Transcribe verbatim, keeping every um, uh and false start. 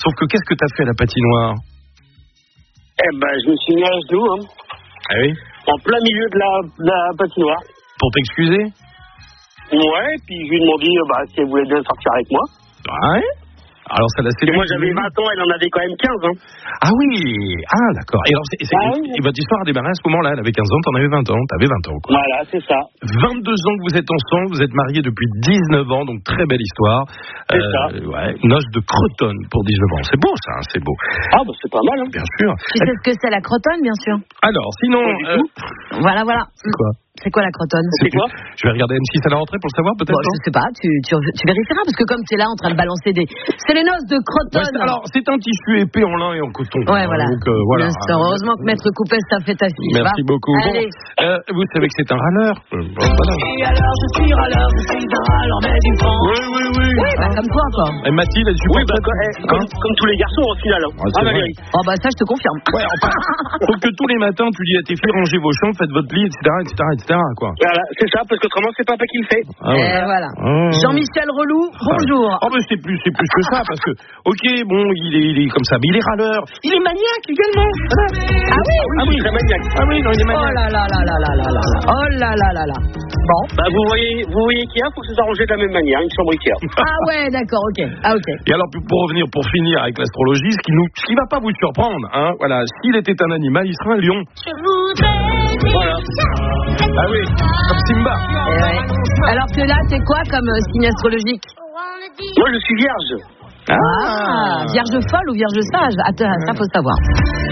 Sauf que qu'est-ce que t'as fait à la patinoire? Eh ben, je me suis mis à genoux, hein. Ah oui? En plein milieu de la, de la patinoire. Pour t'excuser? Ouais, puis je lui ai demandé bah, si elle voulait bien sortir avec moi. Ouais. Alors ça l'a séduit. Et moi j'avais vingt ans, elle en avait quand même quinze. Hein. Ah oui. Ah d'accord. Et, alors, c'est, c'est, ah, oui. et votre histoire a démarré à ce moment-là. Elle avait quinze ans, t'en avais vingt ans. T'avais vingt ans quoi. Voilà, c'est ça. vingt-deux ans que vous êtes ensemble, vous êtes mariés depuis dix-neuf ans, donc très belle histoire. C'est euh, ça. Ouais, noce de Crotonne pour dix-neuf ans. C'est beau ça, hein, c'est beau. Ah bah c'est pas mal. Hein. Bien sûr. Tu sais ce que c'est la Crotonne, bien sûr. Alors sinon... Euh... Voilà, voilà. C'est quoi? C'est quoi la Crotonne? C'est quoi? Je vais regarder M six à la rentrée pour le savoir, peut-être. Bon, je sais pas, tu, tu, tu vérifieras, parce que comme tu es là en train de balancer des... C'est les noces de Crotonne. Ouais, alors, c'est un tissu épais en lin et en coton. Ouais, voilà. Donc, euh, voilà. Bien sûr, heureusement que Maître Coupès t'a fait ta fille. Merci va. beaucoup. Allez. Bon, euh, vous savez que c'est un râleur. Euh, bon, voilà. Et alors, je suis râleur, je suis un râleur, mais du fond. Oui, oui, oui. Oui, bah comme toi, quoi. Et Mathilde, elle Oui, supporte bah, comme, eh, comme, comme tous les garçons, au final. Hein, ouais, ah, Valérie. Oh, bah ça, je te confirme. Ouais, enfin, faut que tous les matins, tu dis à tes filles, rangez vos chambres, faites votre lit, et cetera, et cetera, et cetera, quoi. Voilà, c'est ça, parce qu'autrement, c'est papa qui le fait. Ah, ouais. Et voilà. Ah. Jean-Michel Relou, bonjour. Oh, mais c'est plus, c'est plus que ça, parce que, ok, bon, il est, il est comme ça, mais il est râleur. Il est maniaque également. Voilà. Ah oui, Ah oui, très maniaque. Ah oui, non, il est Oh maniaque. là là là là là là là là. Oh là là là là. Bon. Bah, vous voyez, vous voyez Ikea, faut que ça s'arrange de la même manière, une chambre Ikea. Ah ouais, d'accord, ok. Ah ok. Et alors, pour revenir, pour finir avec l'astrologie, ce qui nous, ce qui va pas vous surprendre, hein, voilà, s'il était un animal, il serait un lion. Je voudrais. Voilà. Ah oui, comme Simba. Eh ouais. Alors que là, c'est quoi comme euh, signe astrologique? Moi, je suis vierge. Ah, vierge folle ou vierge sage? Attends, ça faut savoir.